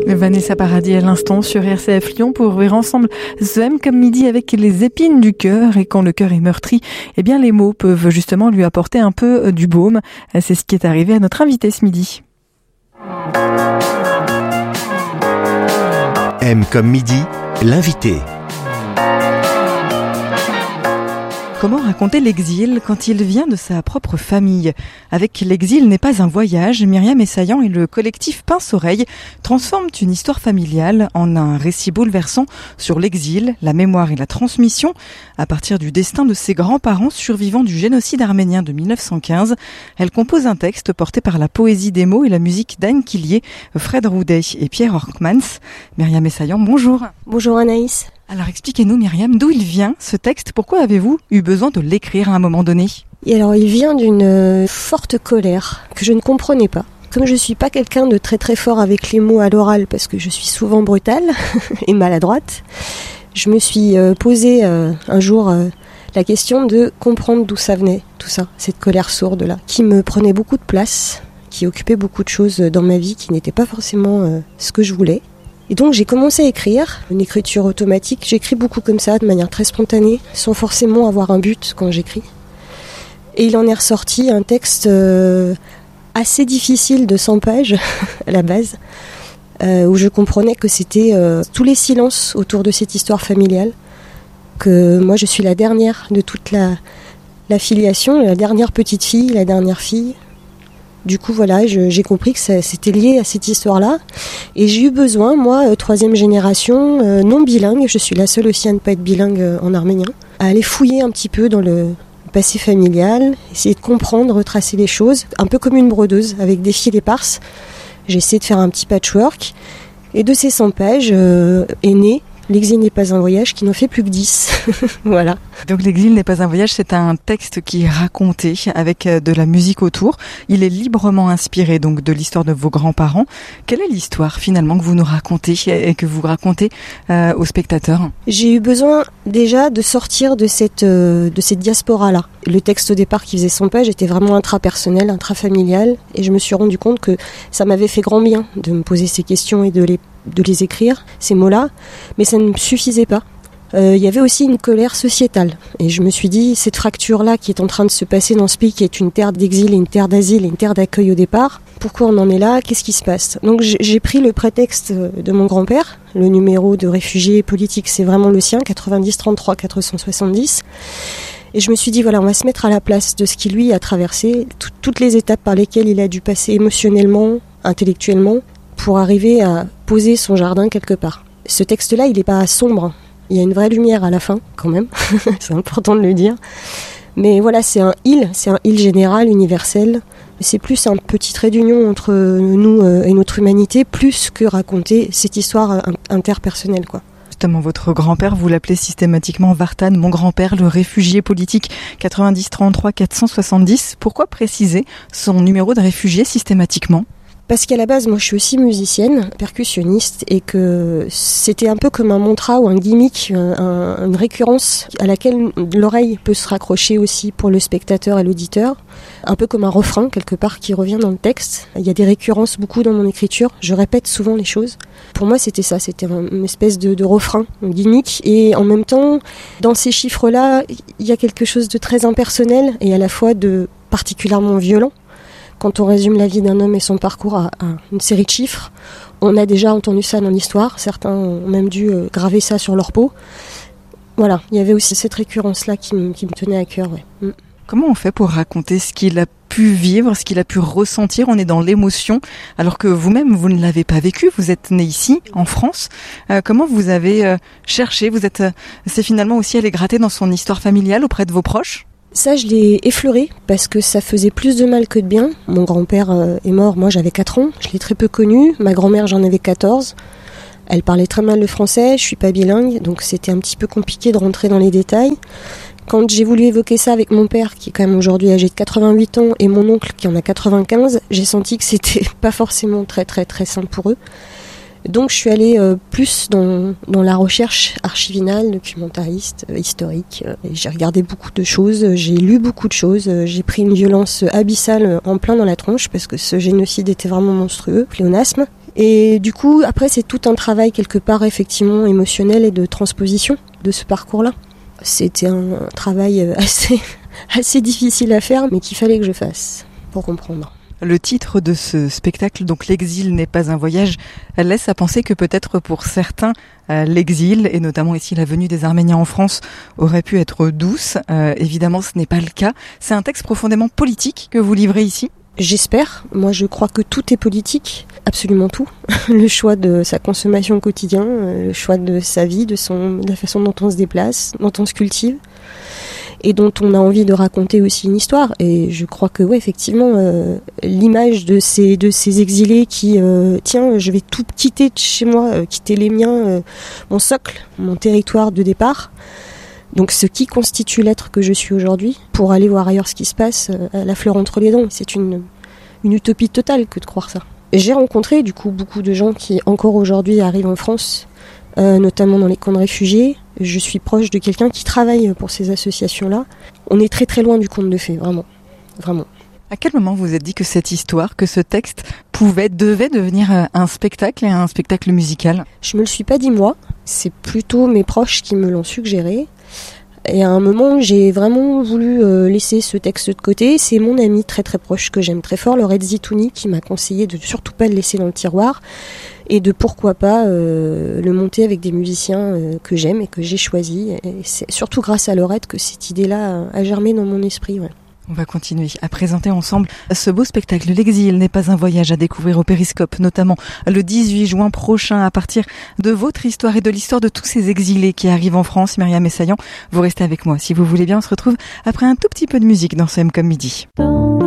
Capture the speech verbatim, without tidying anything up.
Vanessa Paradis à l'instant sur R C F Lyon pour ouvrir ensemble The M comme midi avec les épines du cœur. Et quand le cœur est meurtri, eh bien les mots peuvent justement lui apporter un peu du baume. C'est ce qui est arrivé à notre invité ce midi. M comme midi, l'invité. Comment raconter l'exil quand il vient de sa propre famille ? Avec L'exil n'est pas un voyage, Myriam Essayan et le collectif Pince-Oreille transforment une histoire familiale en un récit bouleversant sur l'exil, la mémoire et la transmission. À partir du destin de ses grands-parents survivants du génocide arménien de mille neuf cent quinze, elle compose un texte porté par la poésie des mots et la musique d'Anne Quillier, Fred Roudet et Pierre Horkmans. Myriam Essayan, bonjour. Bonjour Anaïs. Alors expliquez-nous Myriam, d'où il vient ce texte ? Pourquoi avez-vous eu besoin de l'écrire à un moment donné ? Et alors il vient d'une forte colère que je ne comprenais pas. Comme je ne suis pas quelqu'un de très très fort avec les mots à l'oral parce que je suis souvent brutale et maladroite, je me suis euh, posé euh, un jour euh, la question de comprendre d'où ça venait, tout ça, cette colère sourde là, qui me prenait beaucoup de place, qui occupait beaucoup de choses dans ma vie qui n'étaient pas forcément euh, ce que je voulais. Et donc j'ai commencé à écrire, une écriture automatique. J'écris beaucoup comme ça, de manière très spontanée, sans forcément avoir un but quand j'écris. Et il en est ressorti un texte euh, assez difficile de cent pages à la base, euh, où je comprenais que c'était euh, tous les silences autour de cette histoire familiale, que moi je suis la dernière de toute la, la filiation, la dernière petite fille, la dernière fille. Du coup, voilà, je, j'ai compris que ça, c'était lié à cette histoire-là. Et j'ai eu besoin, moi, euh, troisième génération, euh, non bilingue, je suis la seule aussi à ne pas être bilingue euh, en arménien, à aller fouiller un petit peu dans le passé familial, essayer de comprendre, retracer les choses, un peu comme une brodeuse, avec des fils éparses. J'ai essayé de faire un petit patchwork. Et de ces cent pages euh, est né L'exil n'est pas un voyage qui n'en fait plus que dix. Voilà. Donc L'exil n'est pas un voyage, c'est un texte qui est raconté avec de la musique autour. Il est librement inspiré donc de l'histoire de vos grands-parents. Quelle est l'histoire finalement que vous nous racontez et que vous racontez euh, aux spectateurs ? J'ai eu besoin déjà de sortir de cette, euh, de cette diaspora-là. Le texte au départ qui faisait cent pages était vraiment intrapersonnel, intrafamilial, et je me suis rendu compte que ça m'avait fait grand bien de me poser ces questions et de les de les écrire, ces mots-là, mais ça ne me suffisait pas. Euh, il y avait aussi une colère sociétale, et je me suis dit, cette fracture-là qui est en train de se passer dans ce pays, qui est une terre d'exil, et une terre d'asile, et une terre d'accueil au départ, pourquoi on en est là ? Qu'est-ce qui se passe ? Donc j'ai pris le prétexte de mon grand-père, le numéro de réfugié politique, c'est vraiment le sien, quatre-vingt-dix trente-trois quatre cent soixante-dix, et je me suis dit, voilà, on va se mettre à la place de ce qui, lui, a traversé, tout, toutes les étapes par lesquelles il a dû passer émotionnellement, intellectuellement, pour arriver à poser son jardin quelque part. Ce texte-là, il n'est pas sombre. Il y a une vraie lumière à la fin, quand même. C'est important de le dire. Mais voilà, c'est un il, c'est un il général, universel. C'est plus un petit trait d'union entre nous et notre humanité, plus que raconter cette histoire interpersonnelle, quoi. Justement, votre grand-père, vous l'appelez systématiquement Vartan, mon grand-père, le réfugié politique quatre-vingt-dix trente-trois quatre cent soixante-dix. Pourquoi préciser son numéro de réfugié systématiquement ? Parce qu'à la base, moi je suis aussi musicienne, percussionniste, et que c'était un peu comme un mantra ou un gimmick, un, une récurrence à laquelle l'oreille peut se raccrocher aussi pour le spectateur et l'auditeur. Un peu comme un refrain quelque part qui revient dans le texte. Il y a des récurrences beaucoup dans mon écriture, je répète souvent les choses. Pour moi c'était ça, c'était une espèce de, de refrain, un gimmick, et en même temps, dans ces chiffres-là, il y a quelque chose de très impersonnel et à la fois de particulièrement violent. Quand on résume la vie d'un homme et son parcours à, à une série de chiffres, on a déjà entendu ça dans l'histoire. Certains ont même dû euh, graver ça sur leur peau. Voilà, il y avait aussi cette récurrence-là qui, m- qui me tenait à cœur. Ouais. Mm. Comment on fait pour raconter ce qu'il a pu vivre, ce qu'il a pu ressentir ? On est dans l'émotion, alors que vous-même, vous ne l'avez pas vécu. Vous êtes né ici, en France. Euh, comment vous avez euh, cherché ? Vous êtes, euh, c'est finalement aussi aller gratter dans son histoire familiale auprès de vos proches ? Ça, je l'ai effleuré parce que ça faisait plus de mal que de bien. Mon grand-père euh, est mort, moi j'avais quatre ans, je l'ai très peu connu. Ma grand-mère, j'en avais quatorze. Elle parlait très mal le français, je suis pas bilingue, donc c'était un petit peu compliqué de rentrer dans les détails. Quand j'ai voulu évoquer ça avec mon père, qui est quand même aujourd'hui âgé de quatre-vingt-huit ans, et mon oncle qui en a quatre-vingt-quinze, j'ai senti que c'était pas forcément très très très simple pour eux. Donc je suis allée euh, plus dans, dans la recherche archivinale, documentariste, euh, historique. Euh, et j'ai regardé beaucoup de choses, j'ai lu beaucoup de choses, euh, j'ai pris une violence abyssale en plein dans la tronche parce que ce génocide était vraiment monstrueux, pléonasme. Et du coup, après, c'est tout un travail quelque part effectivement émotionnel et de transposition de ce parcours-là. C'était un travail assez, assez difficile à faire, mais qu'il fallait que je fasse pour comprendre. Le titre de ce spectacle, donc l'exil n'est pas un voyage, laisse à penser que peut-être pour certains, euh, l'exil, et notamment ici la venue des Arméniens en France, aurait pu être douce. Euh, évidemment, ce n'est pas le cas. C'est un texte profondément politique que vous livrez ici ? J'espère. Moi, je crois que tout est politique, absolument tout. Le choix de sa consommation au quotidien, le choix de sa vie, de, son, de la façon dont on se déplace, dont on se cultive, et dont on a envie de raconter aussi une histoire. Et je crois que, ouais, effectivement, euh, l'image de ces, de ces exilés qui, euh, tiens, je vais tout quitter de chez moi, euh, quitter les miens, euh, mon socle, mon territoire de départ, donc ce qui constitue l'être que je suis aujourd'hui, pour aller voir ailleurs ce qui se passe, euh, la fleur entre les dents. C'est une, une utopie totale que de croire ça. J'ai rencontré du coup beaucoup de gens qui encore aujourd'hui arrivent en France, euh, notamment dans les camps de réfugiés. Je suis proche de quelqu'un qui travaille pour ces associations-là. On est très très loin du conte de fées, vraiment, vraiment. À quel moment vous vous êtes dit que cette histoire, que ce texte pouvait, devait devenir un spectacle et un spectacle musical ? Je me le suis pas dit moi, c'est plutôt mes proches qui me l'ont suggéré. Et à un moment, j'ai vraiment voulu euh, laisser ce texte de côté. C'est mon ami très très proche que j'aime très fort, Laurette Zitouni, qui m'a conseillé de surtout pas le laisser dans le tiroir et de pourquoi pas euh, le monter avec des musiciens euh, que j'aime et que j'ai choisis. Et c'est surtout grâce à Laurette que cette idée-là a germé dans mon esprit. Ouais. On va continuer à présenter ensemble ce beau spectacle. L'exil n'est pas un voyage, à découvrir au Périscope, notamment le dix-huit juin prochain, à partir de votre histoire et de l'histoire de tous ces exilés qui arrivent en France. Myriam Essayan, vous restez avec moi si vous voulez bien. On se retrouve après un tout petit peu de musique dans ce M comme midi.